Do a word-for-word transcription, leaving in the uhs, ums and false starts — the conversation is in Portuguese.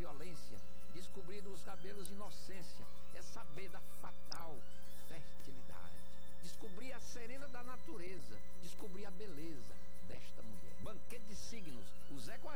violência. Descobrir dos cabelos inocência. É saber da fatal fertilidade. Descobrir a serena da natureza. Descobrir a beleza desta mulher. Banquete de signos. O Zé Quaresma